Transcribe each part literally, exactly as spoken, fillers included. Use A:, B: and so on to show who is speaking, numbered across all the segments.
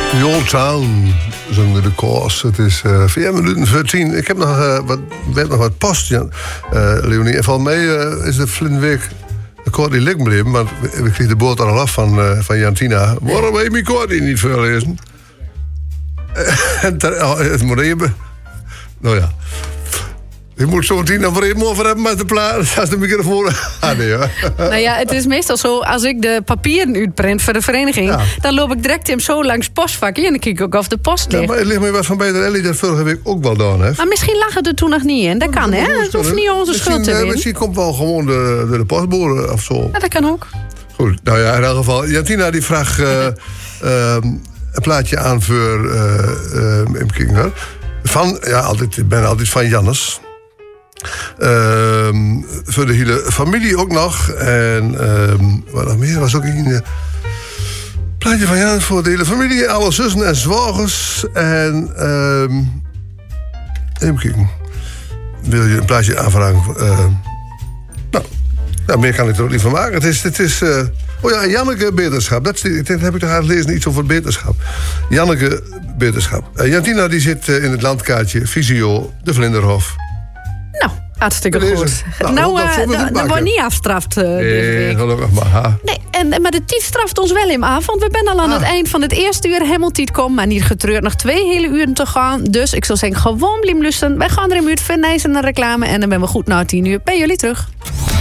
A: The Old Town, zong de koors. Het is uh, vier minuten voor tien. Ik heb nog, uh, wat, weet nog wat post, ja, uh, Leonie. En volgens mij uh, is de Flintweek de kort die liggen bleven. Maar we kregen de boot al af van, uh, van Jantina. Waarom heb je mijn kort niet voorlezen? Uh, en ter, oh, het moet even... Nou ja... Je moet zo'n tien of even over hebben met de plaat. Als de microfoon... Ah, nee, hoor.
B: Nou ja, het is meestal zo... als ik de papieren uitprint voor de vereniging... Ja. Dan loop ik direct hem zo langs postvakje... en dan kijk ik ook of de post ligt.
A: Ja, maar het ligt me wat van bij de Ellie dat vorige week ook wel gedaan heeft.
B: Maar misschien lag het er toen nog niet in. Dat kan, hè? Dat hoeft niet onze schuld te zijn.
A: Misschien komt wel gewoon de, de, de postbode of zo.
B: Ja, dat kan ook.
A: Goed, nou ja, in elk geval... Jantina die vraagt uh, uh, een plaatje aan voor... Uh, uh, van, ja, altijd, ik ben altijd van Jannes... Uh, voor de hele familie ook nog. En uh, wat nog meer was ook een uh, plaatje van Jan voor de hele familie. Alle zussen en zwagers. En uh, even kijken. Wil je een plaatje aanvragen? Uh, nou, nou, meer kan ik er ook niet van maken. Het is... Het is uh, oh ja, Janneke Beterschap. Dat, dat heb ik toch aan het lezen, iets over beterschap. Janneke Beterschap. Uh, Jantina die zit uh, in het landkaartje Visio de Vlinderhof.
B: Nou, hartstikke
A: Deze.
B: goed.
A: Nou,
B: nou,
A: dat,
B: uh,
A: dat,
B: dat wordt niet afstraft uh,
A: nee,
B: deze week.
A: gelukkig maar. Ha.
B: Nee, en, maar de tijd straft ons wel in af. Want we zijn al aan ah. het eind van het eerste uur helemaal tijd komen. Maar niet getreurd, nog twee hele uren te gaan. Dus ik zou zeggen, gewoon blijven lusten. Wij gaan er een uur vernezen naar reclame. En dan ben we goed na tien uur bij jullie terug.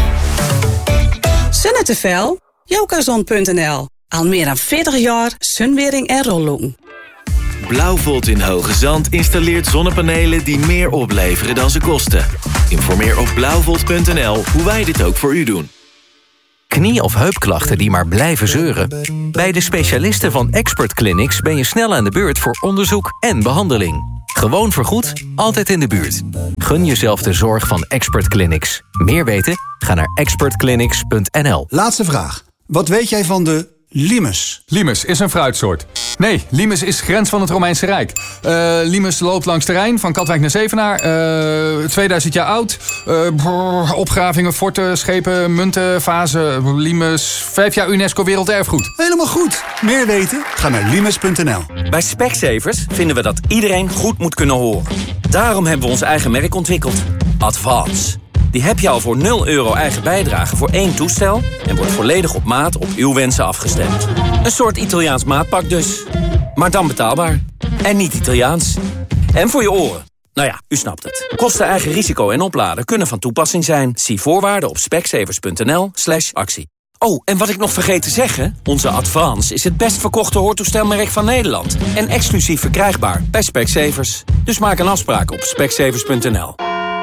C: Zonnetevel, Jokazon punt n l. Al meer dan veertig jaar zonwering en rolloen.
D: Blauwvolt in Hoge Zand installeert zonnepanelen die meer opleveren dan ze kosten. Informeer op blauwvolt punt n l hoe wij dit ook voor u doen.
E: Knie- of heupklachten die maar blijven zeuren? Bij de specialisten van Expert Clinics ben je snel aan de beurt voor onderzoek en behandeling. Gewoon vergoed, altijd in de buurt. Gun jezelf de zorg van Expert Clinics. Meer weten? Ga naar expert clinics punt n l.
F: Laatste vraag. Wat weet jij van de limes?
G: Limes is een fruitsoort. Nee, limes is grens van het Romeinse Rijk. Uh, limes loopt langs de Rijn, van Katwijk naar Zevenaar. Uh, tweeduizend jaar oud. Uh, brrr, opgravingen, forten, schepen, munten, vazen. Limes, vijf jaar UNESCO Werelderfgoed.
F: Helemaal goed. Meer weten? Ga naar limes punt n l.
H: Bij Specsavers vinden we dat iedereen goed moet kunnen horen. Daarom hebben we ons eigen merk ontwikkeld. Advance. Die heb je al voor nul euro eigen bijdrage voor één toestel... en wordt volledig op maat op uw wensen afgestemd. Een soort Italiaans maatpak dus. Maar dan betaalbaar. En niet Italiaans. En voor je oren. Nou ja, u snapt het. Kosten, eigen risico en opladen kunnen van toepassing zijn. Zie voorwaarden op specsavers punt n l slash actie. Oh, en wat ik nog vergeet te zeggen... onze Advance is het best verkochte hoortoestelmerk van Nederland... en exclusief verkrijgbaar bij Specsavers. Dus maak een afspraak op specsavers punt n l.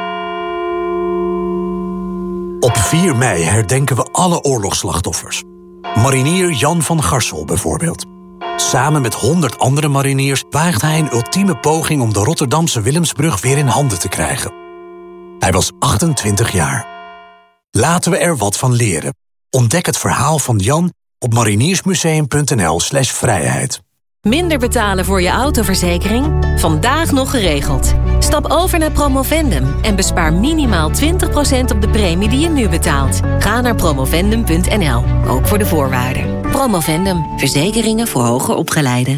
I: Op vier mei herdenken we alle oorlogsslachtoffers. Marinier Jan van Garsel bijvoorbeeld. Samen met honderd andere mariniers waagt hij een ultieme poging... om de Rotterdamse Willemsbrug weer in handen te krijgen. Hij was achtentwintig jaar. Laten we er wat van leren. Ontdek het verhaal van Jan op mariniersmuseum punt n l slash vrijheid.
J: Minder betalen voor je autoverzekering? Vandaag nog geregeld. Stap over naar Promovendum en bespaar minimaal twintig procent op de premie die je nu betaalt. Ga naar promovendum punt n l, ook voor de voorwaarden. Promovendum, verzekeringen voor hoger opgeleiden.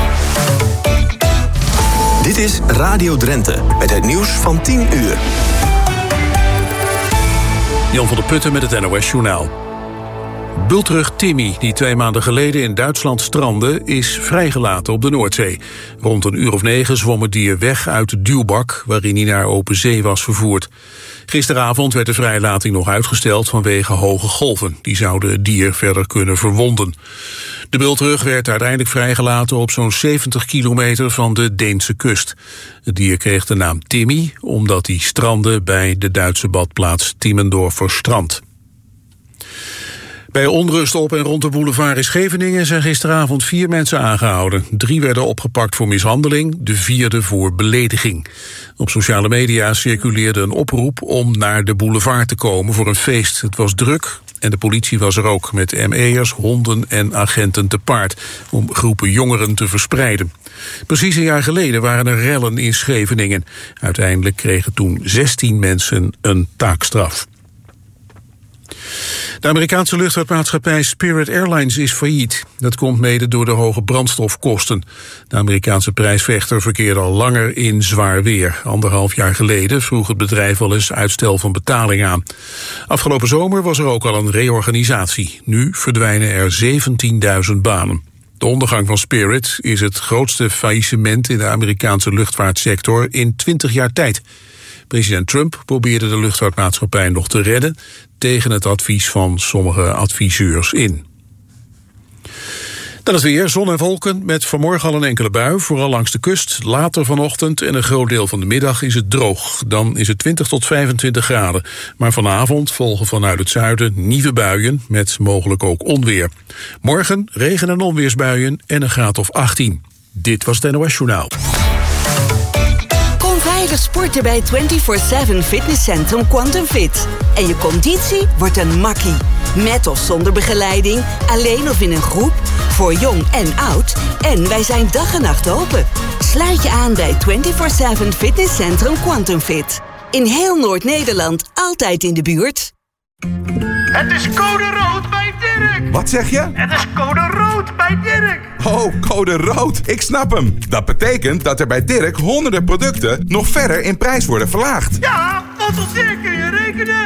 K: Dit is Radio Drenthe, met het nieuws van tien uur.
L: Jan van der Putten met het N O S-journaal. Bultrug Timmy, die twee maanden geleden in Duitsland strandde, is vrijgelaten op de Noordzee. Rond een uur of negen zwom het dier weg uit de duwbak waarin hij naar open zee was vervoerd. Gisteravond werd de vrijlating nog uitgesteld vanwege hoge golven. Die zouden het dier verder kunnen verwonden. De bultrug werd uiteindelijk vrijgelaten op zo'n zeventig kilometer van de Deense kust. Het dier kreeg de naam Timmy omdat hij strandde bij de Duitse badplaats Timmendorfer Strand. Bij onrust op en rond de boulevard in Scheveningen zijn gisteravond vier mensen aangehouden. Drie werden opgepakt voor mishandeling, de vierde voor belediging. Op sociale media circuleerde een oproep om naar de boulevard te komen voor een feest. Het was druk en de politie was er ook met M E'ers, honden en agenten te paard om groepen jongeren te verspreiden. Precies een jaar geleden waren er rellen in Scheveningen. Uiteindelijk kregen toen zestien mensen een taakstraf. De Amerikaanse luchtvaartmaatschappij Spirit Airlines is failliet. Dat komt mede door de hoge brandstofkosten. De Amerikaanse prijsvechter verkeerde al langer in zwaar weer. Anderhalf jaar geleden vroeg het bedrijf al eens uitstel van betaling aan. Afgelopen zomer was er ook al een reorganisatie. Nu verdwijnen er zeventienduizend banen. De ondergang van Spirit is het grootste faillissement in de Amerikaanse luchtvaartsector in twintig jaar tijd. President Trump probeerde de luchtvaartmaatschappij nog te redden tegen het advies van sommige adviseurs in. Dan het weer, zon en wolken met vanmorgen al een enkele bui, vooral langs de kust. Later vanochtend en een groot deel van de middag is het droog. Dan is het twintig tot vijfentwintig graden. Maar vanavond volgen vanuit het zuiden nieuwe buien met mogelijk ook onweer. Morgen regen- en onweersbuien en een graad of achttien. Dit was het N O S Journaal.
M: Kom veilig sporten bij vierentwintig zeven Fitnesscentrum Quantum Fit. En je conditie wordt een makkie. Met of zonder begeleiding, alleen of in een groep, voor jong en oud. En wij zijn dag en nacht open. Sluit je aan bij vierentwintig zeven Fitnesscentrum Quantum Fit. In heel Noord-Nederland, altijd in de buurt.
N: Het is code rood bij Dirk.
O: Wat zeg je?
N: Het is code rood bij Dirk.
O: Oh, code rood. Ik snap hem. Dat betekent dat er bij Dirk honderden producten nog verder in prijs worden verlaagd.
N: Ja, want op Dirk kun je rekenen.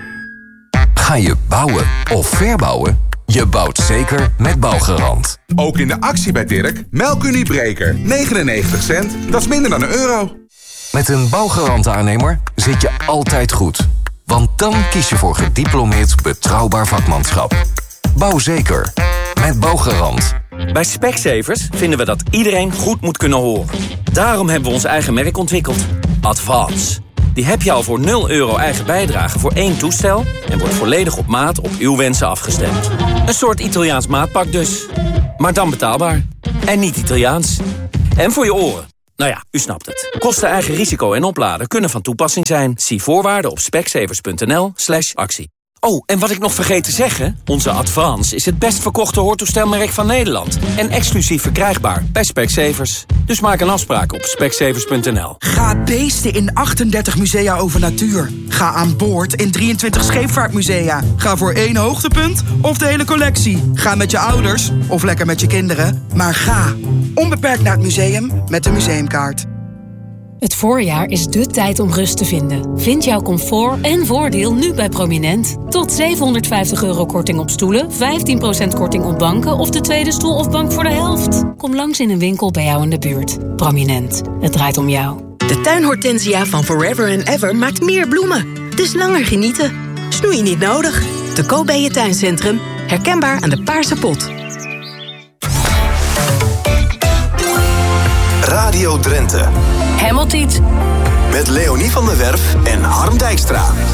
P: Ga je bouwen of verbouwen? Je bouwt zeker met Bouwgarant.
O: Ook in de actie bij Dirk, melkuniebreker. negenennegentig cent, dat is minder dan een euro.
P: Met een Bouwgarant-aannemer zit je altijd goed. Want dan kies je voor gediplomeerd betrouwbaar vakmanschap. Bouw zeker. Met Bouwgarant.
H: Bij Specsavers vinden we dat iedereen goed moet kunnen horen. Daarom hebben we ons eigen merk ontwikkeld. Advance. Die heb je al voor nul euro eigen bijdrage voor één toestel en wordt volledig op maat op uw wensen afgestemd. Een soort Italiaans maatpak dus. Maar dan betaalbaar. En niet Italiaans. En voor je oren. Nou ja, u snapt het. Kosten, eigen risico en opladen kunnen van toepassing zijn. Zie voorwaarden op specsavers.nl slash actie. Oh, en wat ik nog vergeet te zeggen, onze Advance is het best verkochte hoortoestelmerk van Nederland. En exclusief verkrijgbaar bij Specsavers. Dus maak een afspraak op specsavers punt n l.
Q: Ga beesten in achtendertig musea over natuur. Ga aan boord in drieëntwintig scheepvaartmusea. Ga voor één hoogtepunt of de hele collectie. Ga met je ouders of lekker met je kinderen. Maar ga onbeperkt naar het museum met de museumkaart.
R: Het voorjaar is dé tijd om rust te vinden. Vind jouw comfort en voordeel nu bij Prominent. Tot zevenhonderdvijftig euro korting op stoelen, vijftien procent korting op banken of de tweede stoel of bank voor de helft. Kom langs in een winkel bij jou in de buurt. Prominent, het draait om jou.
S: De tuinhortensia van Forever and Ever maakt meer bloemen. Dus langer genieten. Snoei niet nodig. Te koop bij je tuincentrum. Herkenbaar aan de paarse pot.
K: Radio Drenthe.
J: Helemaal Tiet.
K: Met Leonie van der Werf en Harm Dijkstra.